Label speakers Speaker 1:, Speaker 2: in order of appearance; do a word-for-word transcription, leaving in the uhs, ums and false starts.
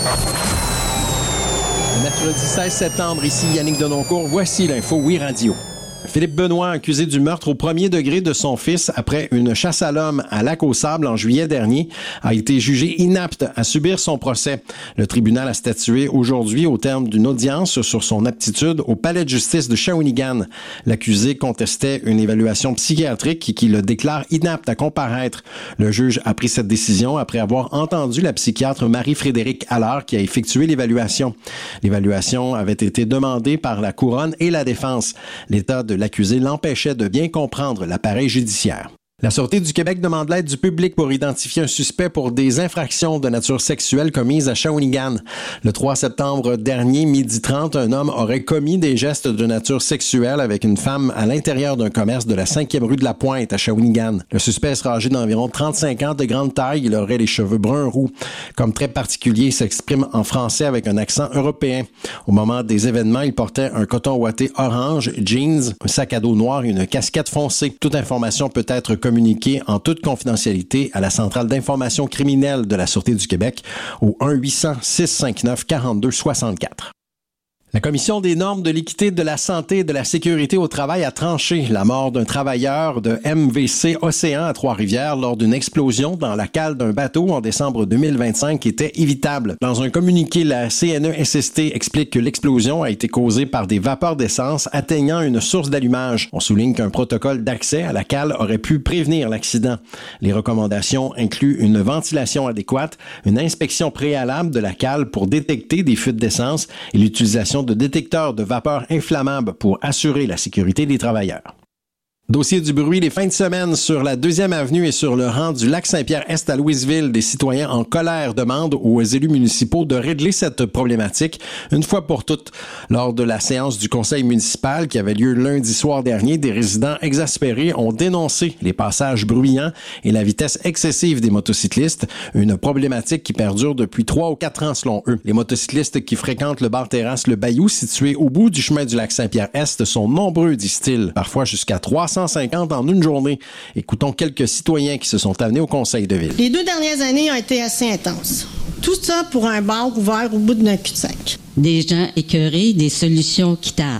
Speaker 1: Mercredi seize septembre, ici Yannick Denoncourt, voici l'info Oui Radio. Philippe Benoît, accusé du meurtre au premier degré de son fils après une chasse à l'homme à Lac-aux-Sables en juillet dernier, a été jugé inapte à subir son procès. Le tribunal a statué aujourd'hui au terme d'une audience sur son aptitude au palais de justice de Shawinigan. L'accusé contestait une évaluation psychiatrique qui le déclare inapte à comparaître. Le juge a pris cette décision après avoir entendu la psychiatre Marie-Frédérique Allard qui a effectué l'évaluation. L'évaluation avait été demandée par la couronne et la défense. L'état de l'accusé l'empêchait de bien comprendre l'appareil judiciaire. La Sûreté du Québec demande l'aide du public pour identifier un suspect pour des infractions de nature sexuelle commises à Shawinigan. Le trois septembre dernier, midi trente, un homme aurait commis des gestes de nature sexuelle avec une femme à l'intérieur d'un commerce de la cinquième rue de la Pointe à Shawinigan. Le suspect sera âgé d'environ trente-cinq ans, de grande taille. Il aurait les cheveux bruns roux. Comme très particulier, il s'exprime en français avec un accent européen. Au moment des événements, il portait un coton ouaté orange, jeans, un sac à dos noir et une casquette foncée. Toute information peut être communiquée communiqué en toute confidentialité à la centrale d'information criminelle de la Sûreté du Québec au un huit cents, six cent cinquante-neuf, quarante-deux soixante-quatre. La Commission des normes de l'équité, de la santé et de la sécurité au travail a tranché la mort d'un travailleur de M V C Océan à Trois-Rivières lors d'une explosion dans la cale d'un bateau en décembre deux mille vingt-cinq qui était évitable. Dans un communiqué, la C N E S S T explique que l'explosion a été causée par des vapeurs d'essence atteignant une source d'allumage. On souligne qu'un protocole d'accès à la cale aurait pu prévenir l'accident. Les recommandations incluent une ventilation adéquate, une inspection préalable de la cale pour détecter des fuites d'essence et l'utilisation de détecteurs de vapeur inflammables pour assurer la sécurité des travailleurs. Dossier du bruit les fins de semaine sur la deuxième avenue et sur le rang du Lac-Saint-Pierre-Est à Louisville. Des citoyens en colère demandent aux élus municipaux de régler cette problématique une fois pour toutes. Lors de la séance du conseil municipal qui avait lieu lundi soir dernier, des résidents exaspérés ont dénoncé les passages bruyants et la vitesse excessive des motocyclistes, une problématique qui perdure depuis trois ou quatre ans selon eux. Les motocyclistes qui fréquentent le bar-terrasse Le Bayou situé au bout du chemin du Lac-Saint-Pierre-Est sont nombreux, disent-ils, parfois jusqu'à trois cent cinquante en une journée. Écoutons quelques citoyens qui se sont amenés au conseil de ville.
Speaker 2: Les deux dernières années ont été assez intenses. Tout ça pour un bar ouvert au bout d'un cul-de-sac.
Speaker 3: Des gens écœurés, des solutions qui tardent.